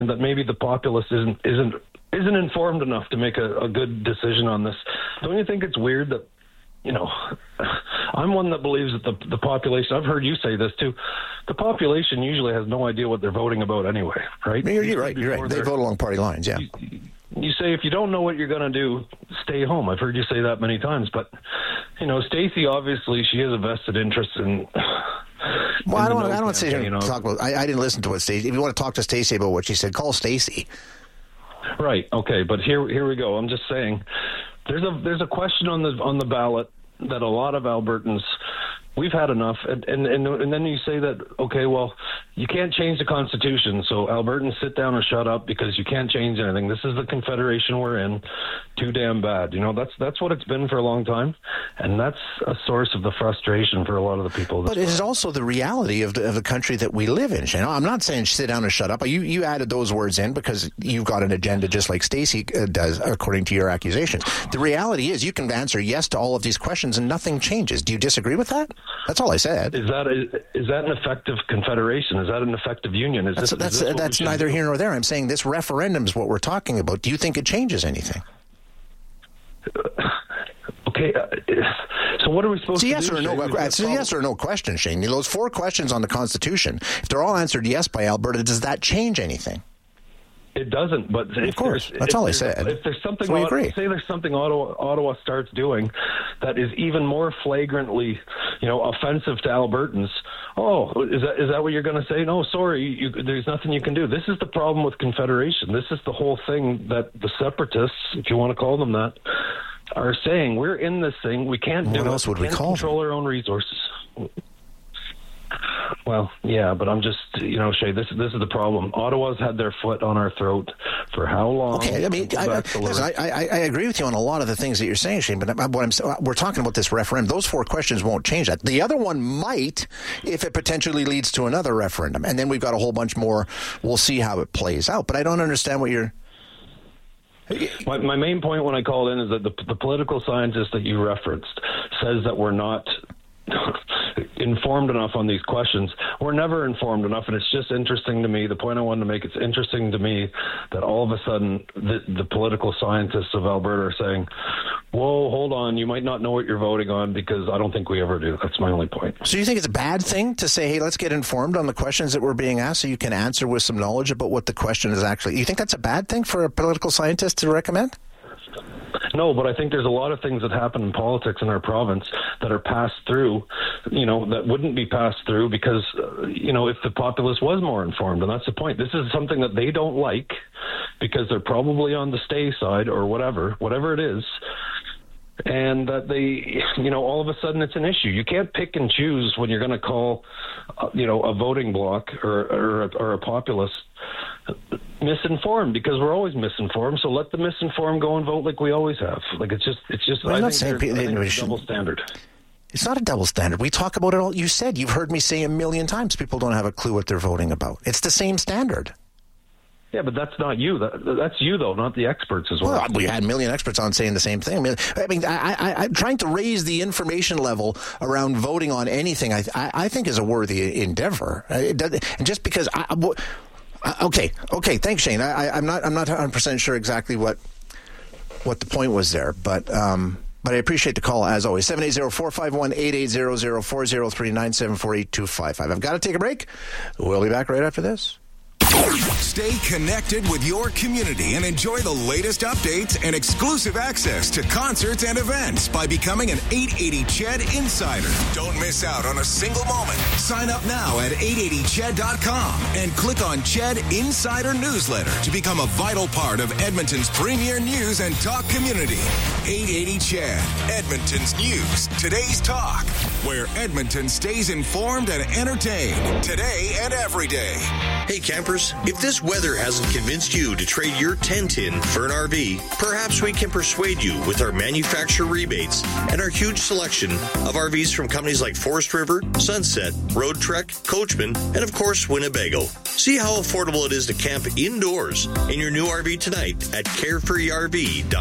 that maybe the populace isn't informed enough to make a good decision on this. Don't you think it's weird that, I'm one that believes that the population, I've heard you say this too, the population usually has no idea what they're voting about anyway, right? You're right. They vote along party lines, yeah. You say, if you don't know what you're going to do, stay home. I've heard you say that many times. But, Stacey, obviously, she has a vested interest in... Well, I don't want to say talk about... I didn't listen to what Stacey... If you want to talk to Stacey about what she said, call Stacey. Right, okay, but here we go. I'm just saying, there's a question on the ballot that a lot of Albertans... We've had enough, and then you say that, okay, well, you can't change the Constitution, so Albertans sit down and shut up because you can't change anything. This is the Confederation we're in. Too damn bad. That's what it's been for a long time, and that's a source of the frustration for a lot of the people. But it is also the reality of the country that we live in, Shane. I'm not saying sit down and shut up. You added those words in because you've got an agenda just like Stacey does, according to your accusations. The reality is you can answer yes to all of these questions and nothing changes. Do you disagree with that? That's all I said. Is that an effective confederation? Is that an effective union? That's neither here nor there. I'm saying this referendum is what we're talking about. Do you think it changes anything? Okay, so what are we supposed to do? It's a yes or no question, Shane. Those 4 questions on the Constitution, if they're all answered yes by Alberta, does that change anything? It doesn't, but of course, that's all I said. If there's something, so say there's something Ottawa starts doing that is even more flagrantly, offensive to Albertans. Oh, is that what you're going to say? No, sorry, there's nothing you can do. This is the problem with Confederation. This is the whole thing that the separatists, if you want to call them that, are saying. We're in this thing. We can't do it. What else would we call control them? Our own resources. Well, yeah, but I'm just, Shay, this is the problem. Ottawa's had their foot on our throat for how long? Okay, I mean, I agree with you on a lot of the things that you're saying, Shane, but we're talking about this referendum. Those 4 questions won't change that. The other one might if it potentially leads to another referendum, and then we've got a whole bunch more. We'll see how it plays out, but I don't understand what you're... My main point when I called in is that the political scientist that you referenced says that we're not informed enough on these questions. We're never informed enough, and it's just interesting to me. The point I wanted to make, it's interesting to me that all of a sudden the political scientists of Alberta are saying, whoa, hold on, you might not know what you're voting on, because I don't think we ever do. That's my only point. So you think it's a bad thing to say, hey, let's get informed on the questions that we're being asked so you can answer with some knowledge about what the question is actually? You think that's a bad thing for a political scientist to recommend? No, but I think there's a lot of things that happen in politics in our province that are passed through, that wouldn't be passed through because, if the populace was more informed. And that's the point. This is something that they don't like because they're probably on the stay side or whatever it is. And that they, all of a sudden it's an issue. You can't pick and choose when you're going to call, a voting bloc or a populace misinformed, because we're always misinformed. So let the misinformed go and vote like we always have. Like it's just. Well, I think it's a double standard. It's not a double standard. We talk about it all. You've heard me say a million times, people don't have a clue what they're voting about. It's the same standard. Yeah, but that's not you. That's you, though, not the experts as well. Well, we had a million experts on saying the same thing. I'm trying to raise the information level around voting on anything. I think is a worthy endeavor. And just because okay, thanks, Shane. I'm not 100% sure exactly what the point was there, but I appreciate the call as always. 780-451-8800, 403-974-8255. I've got to take a break. We'll be back right after this. Stay connected with your community and enjoy the latest updates and exclusive access to concerts and events by becoming an 880 CHED Insider. Don't miss out on a single moment. Sign up now at 880ched.com and click on CHED Insider Newsletter to become a vital part of Edmonton's premier news and talk community. 880 CHED, Edmonton's news, today's talk, where Edmonton stays informed and entertained today and every day. Hey campers, if this weather hasn't convinced you to trade your tent in for an RV, perhaps we can persuade you with our manufacturer rebates and our huge selection of RVs from companies like Forest River, Sunset, Road Trek, Coachman, and of course Winnebago. See how affordable it is to camp indoors in your new RV tonight at carefreerv.ca.